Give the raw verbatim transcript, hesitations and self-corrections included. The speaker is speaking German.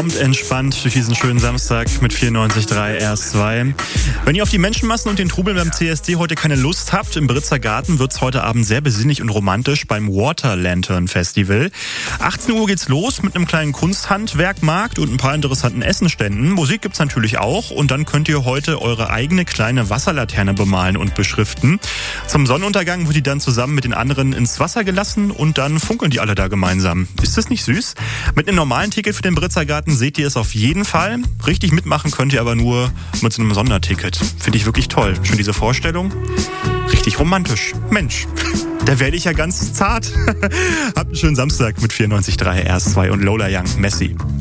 Kommt entspannt durch diesen schönen Samstag mit vierundneunzig Komma drei R S zwei. Wenn ihr auf die Menschenmassen und den Trubel beim C S D heute keine Lust habt, im Britzer Garten wird's heute Abend sehr besinnlich und romantisch beim Water Lantern Festival. achtzehn Uhr geht's los mit einem kleinen Kunsthandwerkmarkt und ein paar interessanten Essenständen. Musik gibt's natürlich auch und dann könnt ihr heute eure eigene kleine Wasserlaterne bemalen und beschriften. Zum Sonnenuntergang wird die dann zusammen mit den anderen ins Wasser gelassen und dann funkeln die alle da gemeinsam. Ist das nicht süß? Mit einem normalen Ticket für den Britzer Garten seht ihr es auf jeden Fall. Richtig mitmachen könnt ihr aber nur mit so einem Sonderticket. Finde ich wirklich toll. Schon diese Vorstellung. Richtig romantisch. Mensch, da werde ich ja ganz zart. Habt einen schönen Samstag mit vierundneunzig Komma drei R S zwei und Lola Young. Messi.